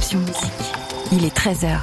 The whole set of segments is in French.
Passion Musique. Il est 13h.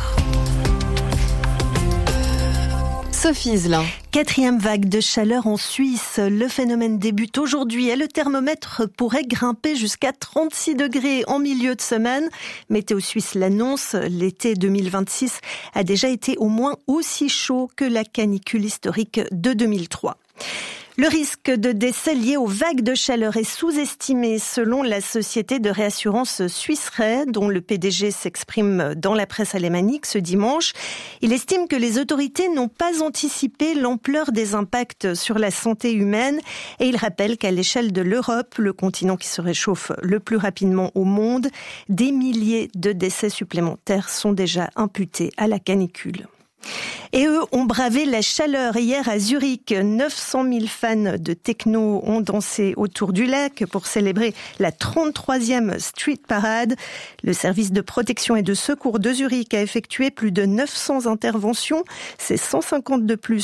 Sophie Iselin. 4e vague de chaleur en Suisse. Le phénomène débute aujourd'hui et le thermomètre pourrait grimper jusqu'à 36 degrés en milieu de semaine. Météo Suisse l'annonce, l'été 2026 a déjà été au moins aussi chaud que la canicule historique de 2003. Le risque de décès lié aux vagues de chaleur est sous-estimé selon la société de réassurance Suisse Re, dont le PDG s'exprime dans la presse alémanique ce dimanche. Il estime que les autorités n'ont pas anticipé l'ampleur des impacts sur la santé humaine et il rappelle qu'à l'échelle de l'Europe, le continent qui se réchauffe le plus rapidement au monde, des milliers de décès supplémentaires sont déjà imputés à la canicule. Et eux ont bravé la chaleur. Hier à Zurich, 900 000 fans de techno ont dansé autour du lac pour célébrer la 33e Street Parade. Le service de protection et de secours de Zurich a effectué plus de 900 interventions. C'est 150 de plus